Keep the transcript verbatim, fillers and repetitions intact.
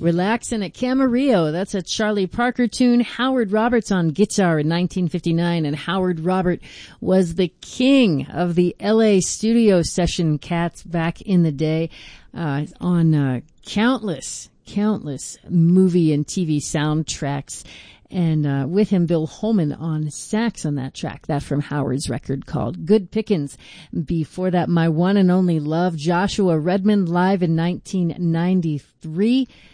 Relaxin' at Camarillo. That's a Charlie Parker tune. Howard Roberts on guitar in nineteen fifty-nine. And Howard Robert was the king of the L A studio session cats back in the day, uh, on, uh, countless, countless movie and T V soundtracks. And uh, with him, Bill Holman on sax on that track, that from Howard's record called Good Pickins. Before that, My One and Only Love, Joshua Redmond live in nineteen ninety-three.